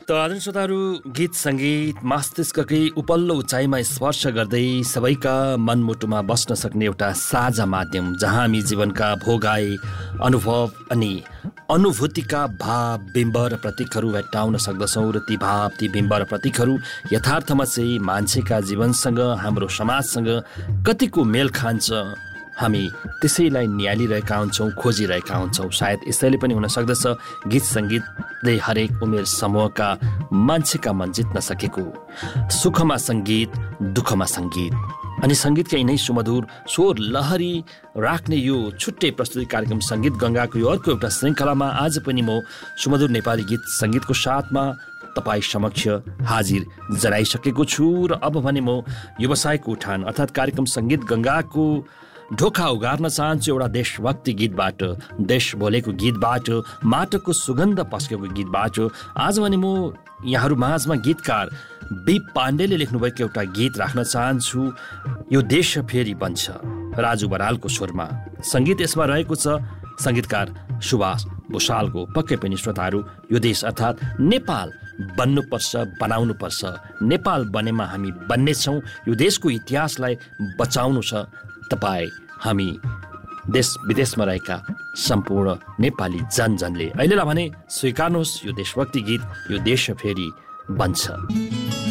त आदरणीय श्रोताहरू, गीत सङ्गीत मस्तिष्ककै उपल्लो उचाइमा स्पर्श गर्दै सबैका मनमुटुमा बस्न सक्ने एउटा साझा माध्यम, जहाँ हामी जीवनका भोगाई अनुभव अनि अनुभूतिका भाव बिम्ब र प्रतीकहरू भेट्टाउन सक्दछौँ र ती भाव ती बिम्ब र प्रतीकहरू यथार्थमा चाहिँ मान्छेका जीवनसँग हाम्रो समाजसँग कतिको मेल खान्छ, हामी त्यसैलाई निहालिरहेका हुन्छौँ, खोजिरहेका हुन्छौँ। सायद यसैले पनि हुन सक्दछ गीत सङ्गीतले हरेक उमेर समूहका मान्छेका मन जित्न सकेको। सुखमा सङ्गीत, दुःखमा सङ्गीत अनि सङ्गीतका यिनै सुमधुर स्वर लहरी राख्ने यो छुट्टै प्रस्तुति कार्यक्रम सङ्गीत गङ्गाको यो अर्को एउटा श्रृङ्खलामा आज पनि म सुमधुर नेपाली गीत सङ्गीतको साथमा तपाईँ समक्ष हाजिर जनाइसकेको छु। र अब भने म व्यवसायको उठान अर्थात् कार्यक्रम सङ्गीत गङ्गाको ढोका उगार्न चाहन्छु एउटा देशभक्ति गीतबाट, देश बोलेको गीतबाट, माटोको सुगन्ध पस्केको गीतबाट। आज भने म यहाँहरू माझमा गीतकार बी पाण्डेले लेख्नुभएको एउटा गीत राख्न चाहन्छु। यो देश फेरि बन्छ, राजु बरालको स्वरमा सङ्गीत यसमा रहेको छ, सङ्गीतकार सुभाष भुषालको। पक्कै पनि श्रोताहरू, यो देश अर्थात् नेपाल बन्नुपर्छ, बनाउनुपर्छ। नेपाल बनेमा हामी बन्नेछौँ। यो देशको इतिहासलाई बचाउनु छ। तपाईँ, हामी, देश विदेशमा रहेका सम्पूर्ण नेपाली जनजनले अहिलेलाई भने स्वीकार्नुहोस् यो देशभक्ति गीत, यो देश फेरि बन्छ।